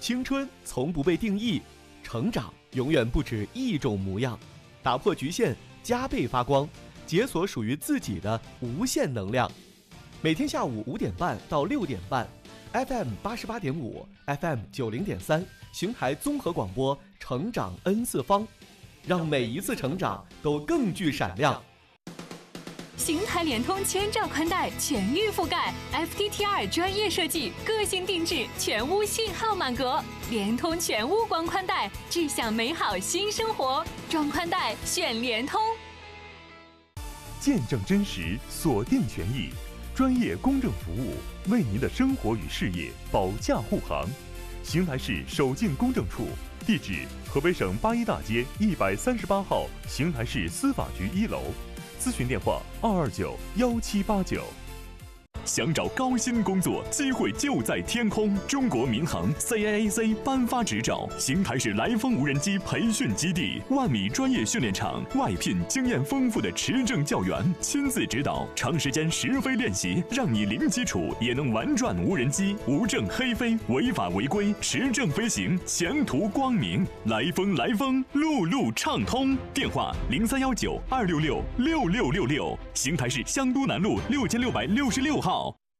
青春从不被定义，成长永远不止一种模样。打破局限，加倍发光，解锁属于自己的无限能量。每天下午5点半到6点半 ，FM 88.5 ，FM 90.3，邢台综合广播，成长 N 次方，让每一次成长都更具闪亮。 邢台联通千兆宽带全域覆盖 ，FTTR 专业设计，个性定制，全屋信号满格。联通全屋光宽带，志向美好新生活。装宽带选联通。 见证真实，锁定权益，专业公证服务，为您的生活与事业保驾护航。邢台市首进公证处，地址河北省八一大街138号邢台市司法局1楼。咨询电话2291789。想找高薪工作，机会就在天空。中国民航 CAAC 颁发执照，邢台市来风无人机培训基地，万米专业训练场，外聘经验丰富的持证教员，亲自指导，长时间实飞练习，让你零基础也能玩转无人机，无证黑飞，违法违规，持证飞行，前途光明。来风，路路畅通。电话0319266666，邢台市香都南路6666号。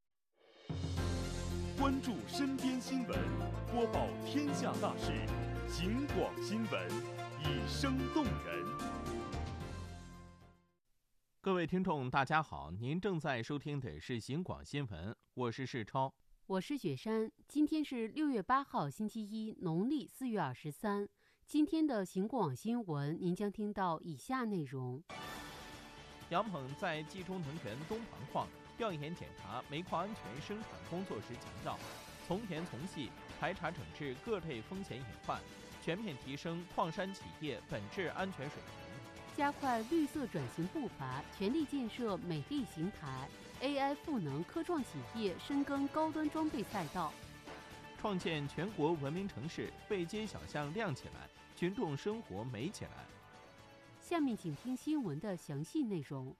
关注身边新闻，播报天下大事，警广新闻，以声动人。 各位听众大家好，您正在收听的是警广新闻，我是世超， 我是雪山。今天是6月8号星期一，农历4月23。今天的警广新闻您将听到以下内容： 杨猛在冀中能源东盘矿调研检查煤矿安全生产工作时强调，从严从细排查整治各类风险隐患，全面提升矿山企业本质安全水平， 加快绿色转型步伐，全力建设美丽邢台 AI 赋能科创企业深耕高端装备赛道， 创建全国文明城市，背街小巷亮起来，群众生活美起来。 下面请听新闻的详细内容。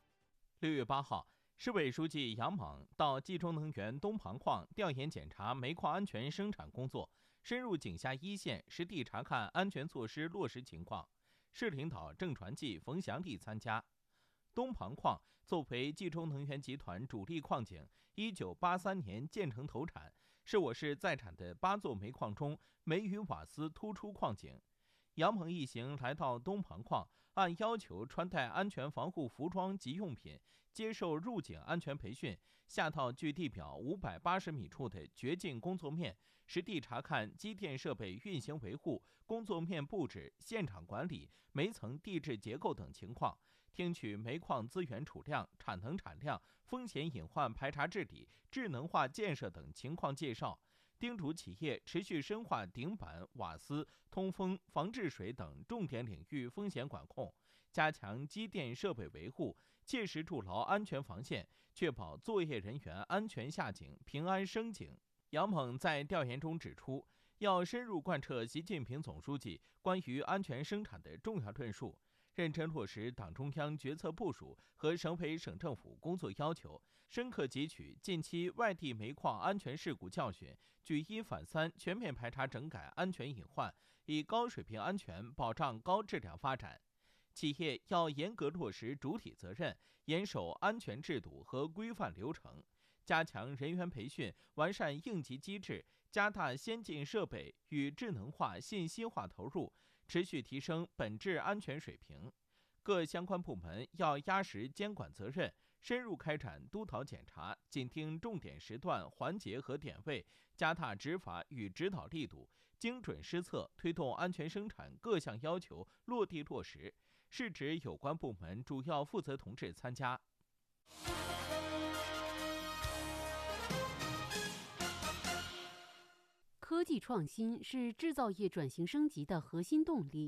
6月8号，市委书记杨猛到冀中能源东盘矿调研检查煤矿安全生产工作，深入井下一线，实地查看安全措施落实情况。市领导郑传纪、冯祥立参加。东盘矿作为冀中能源集团主力矿井，1983年建成投产，是我市在产的8座煤矿中煤与瓦斯突出矿井。杨猛一行来到东盘矿，按要求穿戴安全防护服装及用品，接受入井安全培训，下到距地表580米处的掘进工作面，实地查看机电设备运行维护、工作面布置、现场管理、煤层地质结构等情况，听取煤矿资源储量、产能产量、风险隐患排查治理、智能化建设等情况介绍，叮嘱企业持续深化顶板、瓦斯、通风、防治水等重点领域风险管控，加强机电设备维护，切实筑牢安全防线，确保作业人员安全下井、平安升井。杨猛在调研中指出，要深入贯彻习近平总书记关于安全生产的重要论述，认真落实党中央决策部署和省委省政府工作要求，深刻汲取近期外地煤矿安全事故教训，举一反三，全面排查整改安全隐患，以高水平安全保障高质量发展。企业要严格落实主体责任，严守安全制度和规范流程，加强人员培训，完善应急机制，加大先进设备与智能化、信息化投入，持续提升本质安全水平。各相关部门要压实监管责任，深入开展督导检查，紧盯重点时段、环节和点位，加大执法与指导力度，精准施策，推动安全生产各项要求落地落实。市指有关部门主要负责同志参加。 科技创新是制造业转型升级的核心动力。